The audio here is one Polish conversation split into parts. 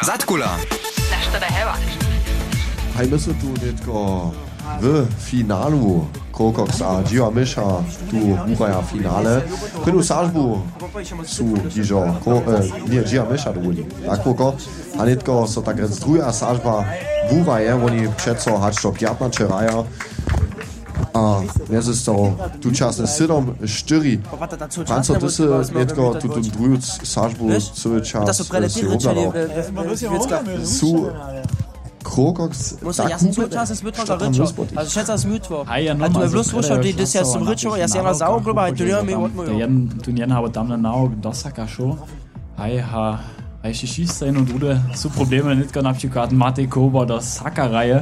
Zatkula. Hej, my su tu netko w finalu Krokox a Dziwa Mysza tu ubraja finale. Prynú sažbu sú dižo nie Dziwa Mysza dovoli. Takvoko. A netko so tak rec druga sažba uraje, oni přeco hač to 15 raja. A mezi to tu časne 7-4. Franco, ty si netko tu druhú sažbu celý čas si obladal. Sú Krokox, ja sam svoj čas Mittwoch Ritscher. Also schätze das Mittwoch. A tu je bloß Ritscher, die das jetzt zum Ritscher, ja sehr sauer, glaube ich, du ja mir wat mir. Du njen habe tam nao dosaka show. Hej schießt sein und Ude so Probleme nicht kann abschikaten Mate Kober das Sackerreihe.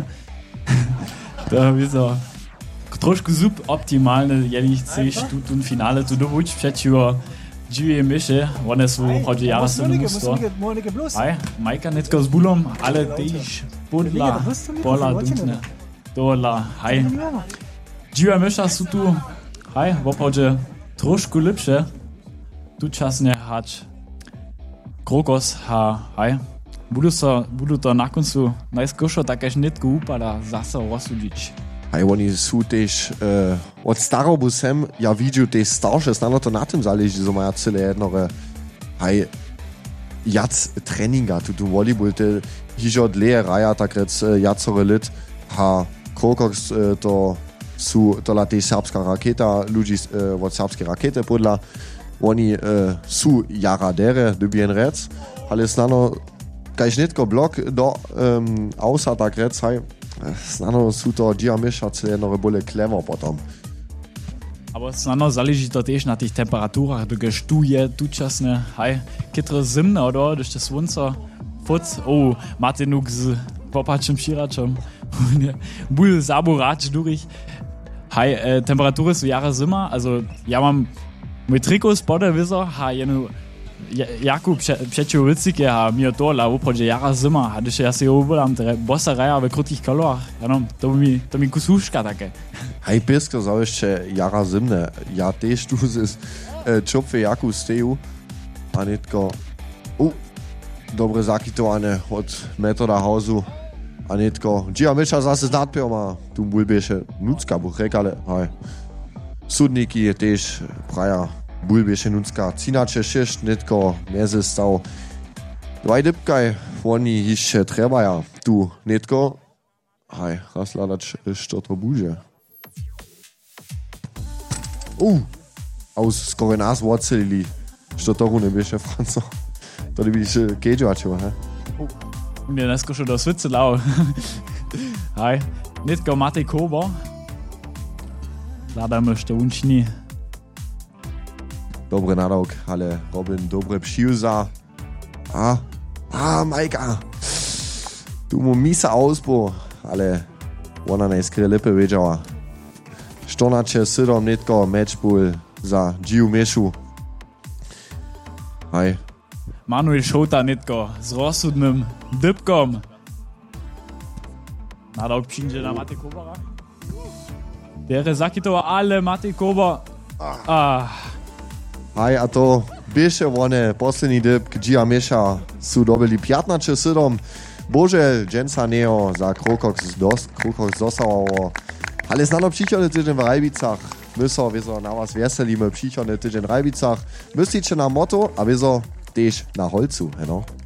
Da wie so troszkę suboptimalne jelig sich tut und Finale tu do wuć przeciwko Dziwie Myszy, one są chodzi jaras to musto. Hej, Majka netko z bulom, ale też podla pola dunkne. Dola, hej. Dziwie Mysza są tu, hej, w obchodzie troszkę lepsze. Tu czasnie hać Krokox, hej. Budu to na końcu najskôršo takéž netko upada zase rozsudić. Hej, oni sú tež od starobu sem, ja vidím tež staršie, snadno to na tym záleží, že majú celé jednore hej, jac treninga, tu volleyball, te hižo dleje raja, tak rec jacore lit, ha Krokox to sú tola tež serbská raketa, ľudí od serbské rakete podľa, oni sú jaradere, dobien rec, ale snadno kaž netko blok do ausa, tak rec, hej, snadno sú to Dziwa Mysza celé jednore bole clever potom. Aber snadno záleží to tiež na tých temperatúrach, dokiaľ tu je tučasne, hej, kytre zimne, oder, když to slunce fot, máte nuk s popačným šíračom, bul zaborač durch, hej, temperatury sú jara zima, also ja mám mój trikot spodem wieso, jenu Jakub Przeciwicki, a mi to la upodzie jara zima, a když ja si ubylam bossa raja w krótkich kolorach, to mi kususzka takie. Hej, pisko zawieszcze jara zimne, ja też tu z czopwy Jakub steju, a netko, dobre zakitowane od metoda hausu, a netko, Dziwa Mysza zase nadpio ma, tu bulbieše nucka buchrek, ale hej, sudniki też praja, bulbieše nucka, cinače šešt, netko meze stav. Dvaj dybkaj, oni hišće trebaja, tu netko, hej, razladač što to buže. Aus skoro nas vocelili, što to ne biše, Franco. To ne biše keđovačevo, he? Mi je neskošo do svice lao. Hej, netko Mate Kober. Zadamy što unčni. Dobre nadawk, ale Robin dobre przyjza. Majka. Tu mu misa auspo, ale ona najskrie lepe wiedziała. Štonače 7 netko matchball za Dziwu Myšu. Hej. Manuel Šota netko z rozsudnym dybkom. Nadawk przyjdzie na Mate Kobera. Bere zakitowa, ale Mate Kober. Hej, a to bieše one posledný dyb, Dziwa Mysza sú dobili 15-7. Bože, dženca neo za Krokox dosávalo. Ale snadno příchodný týždeň v Rajbicach. My so na vás veselíme příchodný týždeň v Rajbicach. Myslíte na moto a my so tež na holcu, no?